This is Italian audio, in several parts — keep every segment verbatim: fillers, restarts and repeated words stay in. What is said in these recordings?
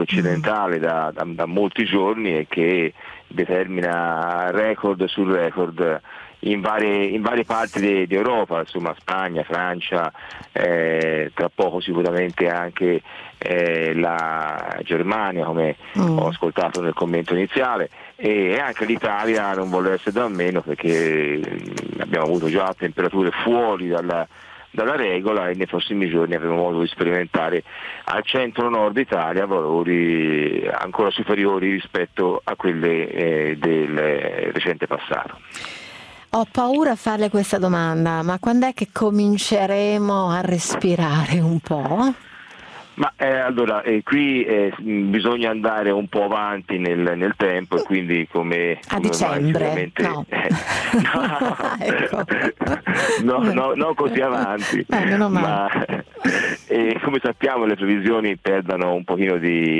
occidentale da, da, da molti giorni e che determina record su record in varie, in varie parti de, d'Europa, insomma Spagna, Francia, eh, tra poco sicuramente anche eh, la Germania, come mm. ho ascoltato nel commento iniziale, e anche l'Italia non vuole essere da meno, perché abbiamo avuto già temperature fuori dalla dalla regola e nei prossimi giorni avremo modo di sperimentare al centro-nord Italia valori ancora superiori rispetto a quelle eh, del recente passato. Ho paura a farle questa domanda, ma quando è che cominceremo a respirare un po'? Ma eh, allora eh, qui eh, bisogna andare un po' avanti nel, nel tempo, e quindi come, a come dicembre no. Eh, no, ecco. no, no, non così avanti, eh, ma eh, come sappiamo le previsioni perdono un pochino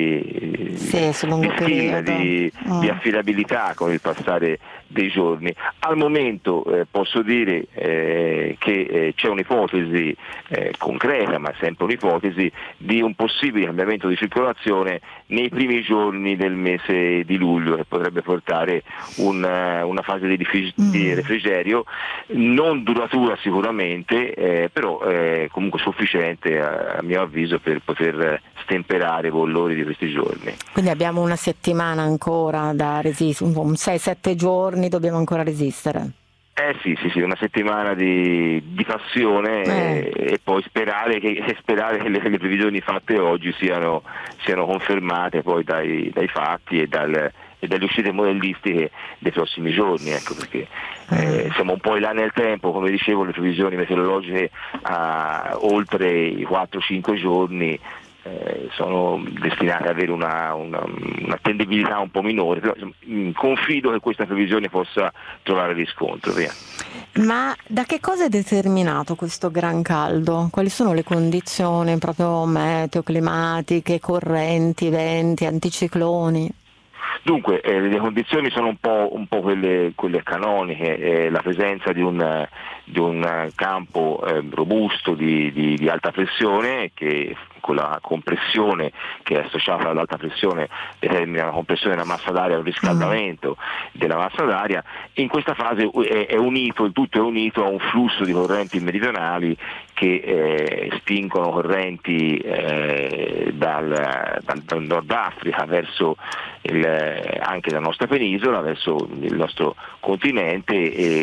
di, sì, sul lungo di stile, di, oh. di affidabilità con il passare dei giorni. Al momento eh, posso dire eh, che eh, c'è un'ipotesi eh, concreta, ma sempre un'ipotesi, di un possibile cambiamento di circolazione nei primi giorni del mese di luglio, che potrebbe portare un, una fase di, rifrig- mm. di refrigerio non duratura sicuramente, eh, però eh, comunque sufficiente a, a mio avviso per poter stemperare i bollori di questi giorni. Quindi abbiamo una settimana ancora da resistere, un sei sette giorni dobbiamo ancora resistere. Eh sì, sì, sì, una settimana di, di passione eh. e, e poi sperare che, sperare che le, le previsioni fatte oggi siano, siano confermate poi dai, dai fatti e, dal, e dalle uscite modellistiche dei prossimi giorni, ecco, perché eh, siamo un po' in là nel tempo, come dicevo le previsioni meteorologiche a oltre i quattro cinque giorni Eh, sono destinate ad avere una, una, un'attendibilità un po' minore, però insomma, confido che questa previsione possa trovare riscontro. Via. Ma da che cosa è determinato questo gran caldo? Quali sono le condizioni proprio meteo-climatiche, correnti, venti, anticicloni? Dunque, eh, le condizioni sono un po', un po' quelle, quelle canoniche, eh, la presenza di un, di un campo eh, robusto di, di, di alta pressione che con la compressione che è associata all'alta pressione determina la compressione della massa d'aria, un riscaldamento mm. della massa d'aria. In questa fase è, è unito, il tutto è unito a un flusso di correnti meridionali che eh, spingono correnti eh, dal, dal, dal Nord Africa verso il, anche la nostra penisola, verso il nostro continente,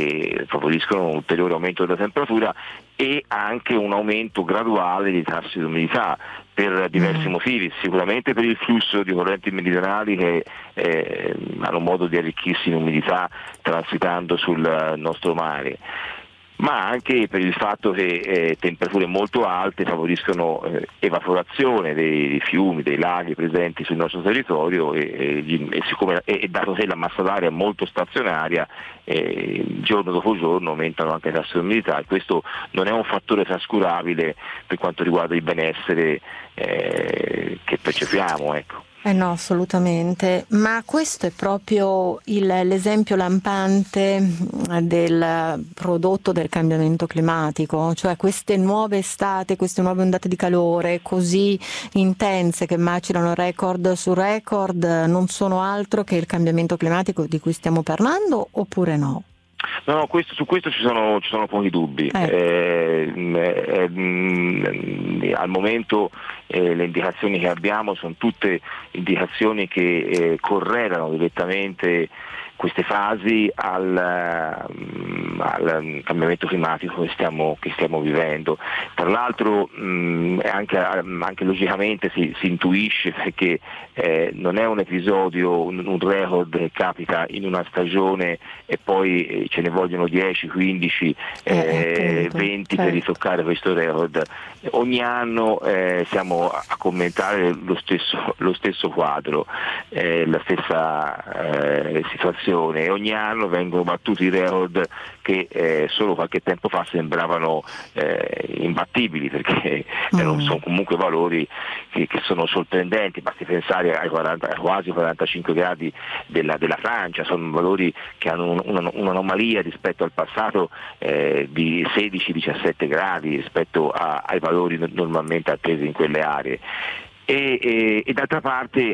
e favoriscono un ulteriore aumento della temperatura e anche un aumento graduale dei tassi di umidità per diversi mm. motivi, sicuramente per il flusso di correnti meridionali che eh, hanno modo di arricchirsi in umidità transitando sul nostro mare, ma anche per il fatto che eh, temperature molto alte favoriscono eh, evaporazione dei, dei fiumi, dei laghi presenti sul nostro territorio e, e, e, siccome, e, e dato che la massa d'aria è molto stazionaria, eh, giorno dopo giorno aumentano anche i tassi di umidità, e questo non è un fattore trascurabile per quanto riguarda il benessere eh, che percepiamo, ecco. Eh no, assolutamente, ma questo è proprio il, l'esempio lampante del prodotto del cambiamento climatico, cioè queste nuove estate, queste nuove ondate di calore così intense che macinano record su record non sono altro che il cambiamento climatico di cui stiamo parlando, oppure no? No, no, questo, su questo ci sono, ci sono pochi dubbi. Eh. Eh, eh, eh, al momento eh, le indicazioni che abbiamo sono tutte indicazioni che eh, correlano direttamente queste fasi al, al cambiamento climatico che stiamo, che stiamo vivendo. Tra l'altro mh, anche, anche logicamente si, si intuisce, perché eh, non è un episodio, un, un record che capita in una stagione e poi eh, ce ne vogliono dieci, quindici, eh, appunto, venti certo. per ritoccare questo record. Ogni anno eh, siamo a commentare lo stesso, lo stesso quadro, eh, la stessa eh, situazione, e ogni anno vengono battuti i record che eh, solo qualche tempo fa sembravano eh, imbattibili, perché mm. eh, sono comunque valori che, che sono sorprendenti. Basti pensare ai, quaranta, ai quasi quarantacinque gradi della, della Francia, sono valori che hanno un, una, un'anomalia rispetto al passato eh, di sedici diciassette gradi rispetto a, ai valori normalmente attesi in quelle aree. E, e, e d'altra parte